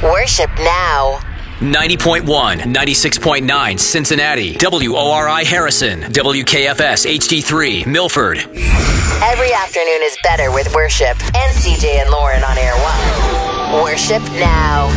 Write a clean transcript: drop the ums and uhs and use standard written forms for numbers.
Worship Now. 90.1, 96.9 Cincinnati, WORI Harrison, WKFS HD3 Milford. Every afternoon is better with worship. And CJ and Lauren on Air 1. Worship Now.